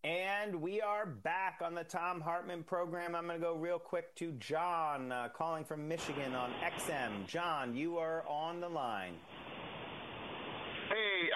And we are back on the Thom Hartmann program. I'm going to go real quick to John, calling from Michigan on XM. John, you are on the line. Hey,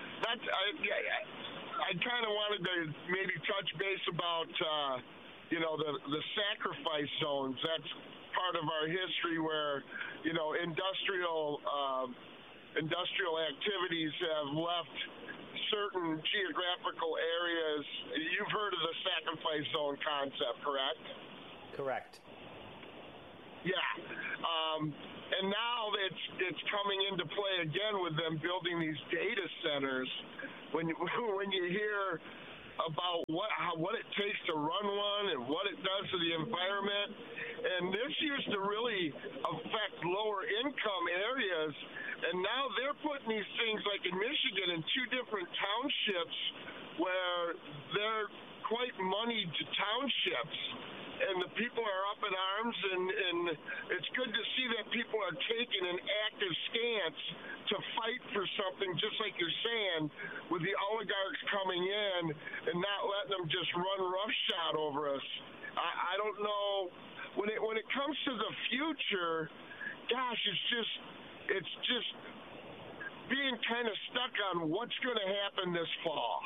I kind of wanted to maybe touch base about, the sacrifice zones. That's part of our history where, industrial activities have left certain geographical areas. You've heard of the sacrifice zone concept, correct? Correct. Yeah. And now it's coming into play again with them building these data centers. When you hear about what it takes to run one and what it does to the environment, and this used to really affect lower income areas, and now they're putting these things like in Michigan in two different townships where they're quite moneyed townships, and the people are up in arms, and it's good to see that people are taking an active stance to fight for something, just like you're saying, with the oligarchs coming in and not letting them just run roughshod over us. I don't know. When it comes to the future, gosh, it's just being kind of stuck on what's going to happen this fall.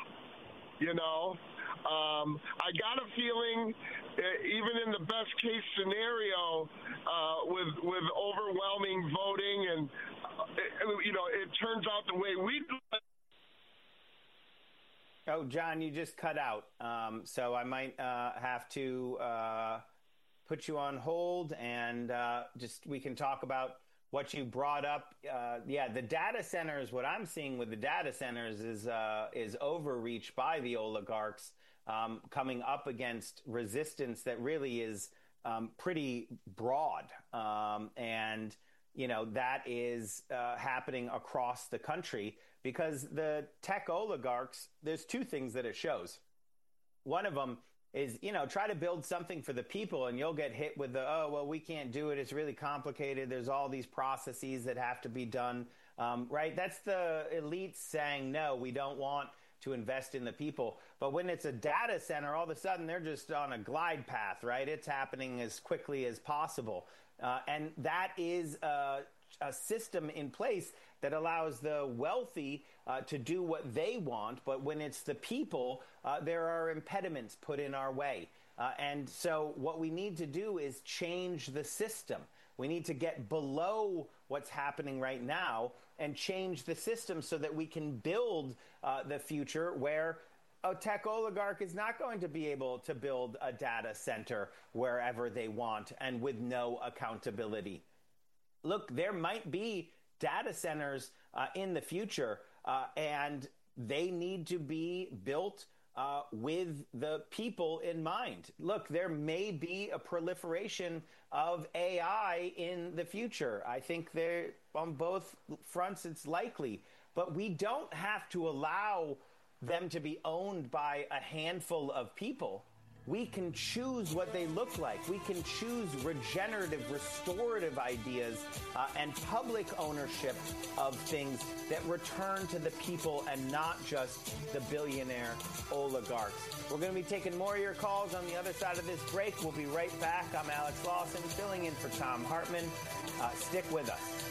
I got a feeling, even in the best case scenario, with overwhelming voting, and it turns out the way we do it. Oh, John, you just cut out, so I might have to put you on hold, and we can talk about what you brought up. The data centers, what I'm seeing with the data centers is overreach by the oligarchs, coming up against resistance that really is pretty broad. And that is happening across the country because the tech oligarchs, there's two things that it shows. One of them is, try to build something for the people and you'll get hit with we can't do it. It's really complicated. There's all these processes that have to be done, right? That's the elites saying, no, we don't want to invest in the people. But when it's a data center, all of a sudden they're just on a glide path, right? It's happening as quickly as possible. And that is a system in place that allows the wealthy to do what they want. But when it's the people, there are impediments put in our way. And so what we need to do is change the system. We need to get below what's happening right now and change the system so that we can build the future where a tech oligarch is not going to be able to build a data center wherever they want and with no accountability. Look, there might be data centers in the future, and they need to be built with the people in mind. Look, there may be a proliferation of AI in the future. I think there, on both fronts, it's likely. But we don't have to allow them to be owned by a handful of people. We can choose what they look like. We can choose regenerative, restorative ideas and public ownership of things that return to the people and not just the billionaire oligarchs. We're going to be taking more of your calls on the other side of this break. We'll be right back. I'm Alex Lawson, filling in for Thom Hartmann. Stick with us.